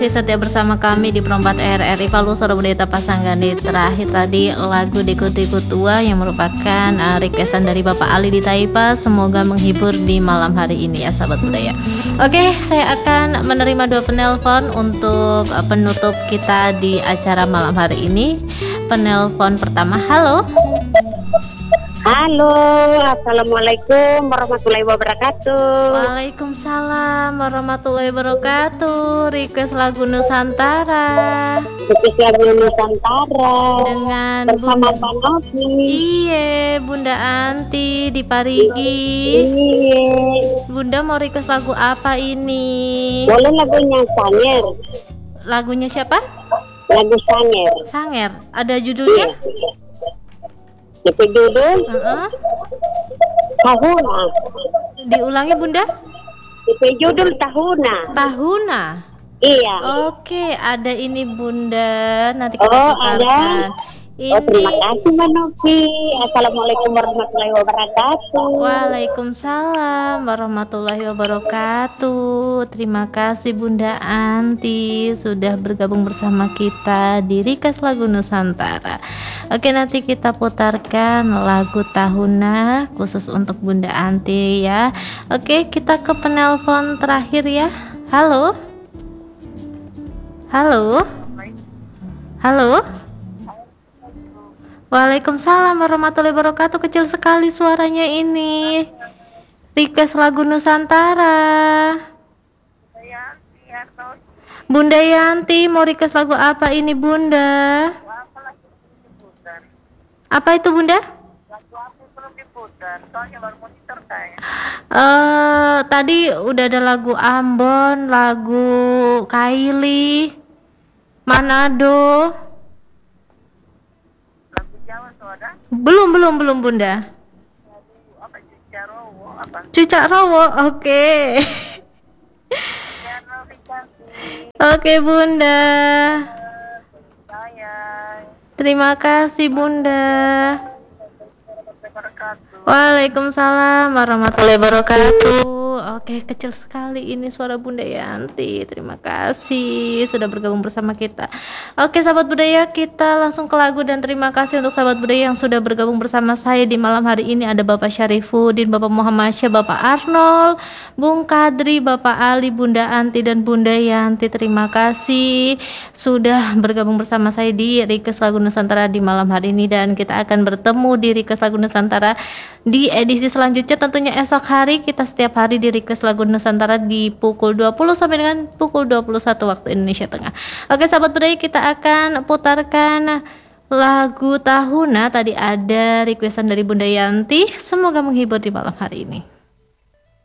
Setia bersama kami di Perempat RRI Palu Suara Budaya Pasanggani. Terakhir tadi lagu Deku-Deku Tua yang merupakan requestan dari Bapak Ali di Taipa. Semoga menghibur di malam hari ini ya sahabat budaya. Oke, saya akan menerima 2 penelpon untuk penutup kita di acara malam hari ini. Penelpon pertama, halo. Halo, assalamualaikum warahmatullahi wabarakatuh. Waalaikumsalam warahmatullahi wabarakatuh. Request lagu Nusantara. Request lagu Nusantara. Dengan bersama Bunda Pak Novi. Iya, Bunda Anti di Parigi. Iya. Bunda mau request lagu apa ini? Boleh lagunya Sanger. Lagunya siapa? Lagu Sanger. Sanger. Ada judulnya? Itu judul Tahuna. Diulangi Bunda? Itu judul Tahuna. Tahuna. Iya. Oke, ada ini Bunda. Nanti kita putarkan. Ada. Ini. Terima kasih Mbak Novi. Assalamualaikum warahmatullahi wabarakatuh. Waalaikumsalam warahmatullahi wabarakatuh. Terima kasih Bunda Anti sudah bergabung bersama kita di Request Lagu Nusantara. Oke, nanti kita putarkan lagu Tahuna khusus untuk Bunda Anti ya. Oke, kita ke penelpon terakhir ya. Halo. Halo. Halo. Waalaikumsalam warahmatullahi wabarakatuh. Kecil sekali suaranya ini. Request lagu Nusantara. Bunda Yanti mau request lagu apa ini Bunda? Apa itu Bunda? Tadi udah ada lagu Ambon, lagu Kaili, Manado. Belum Bunda. Cucak Rowo, oke. Oke Bunda. Terima kasih Bunda. Waalaikumsalam warahmatullahi wabarakatuh. Oke, kecil sekali ini suara Bunda Yanti. Terima kasih sudah bergabung bersama kita. Oke sahabat budaya, kita langsung ke lagu. Dan terima kasih untuk sahabat budaya yang sudah bergabung bersama saya di malam hari ini. Ada Bapak Syarifuddin, Bapak Muhammad Syah, Bapak Arnold, Bung Kadri, Bapak Ali, Bunda Anti, dan Bunda Yanti. Terima kasih sudah bergabung bersama saya di Request Lagu Nusantara di malam hari ini. Dan kita akan bertemu di Request Lagu Nusantara di edisi selanjutnya, tentunya esok hari. Kita setiap hari di Request Lagu Nusantara di pukul 20 sampai dengan pukul 21 waktu Indonesia Tengah. Oke sahabat budaya, kita akan putarkan lagu Tahuna. Tadi ada requestan dari Bunda Yanti. Semoga menghibur di malam hari ini.